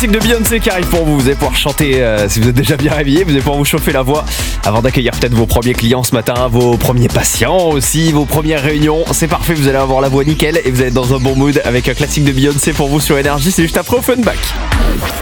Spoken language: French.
De Beyoncé qui arrive pour vous. Vous allez pouvoir chanter si vous êtes déjà bien réveillé. Vous allez pouvoir vous chauffer la voix avant d'accueillir peut-être vos premiers clients ce matin, vos premiers patients aussi, vos premières réunions. C'est parfait, vous allez avoir la voix nickel et vous allez être dans un bon mood avec un classique de Beyoncé pour vous sur Énergie. C'est juste après au Funback.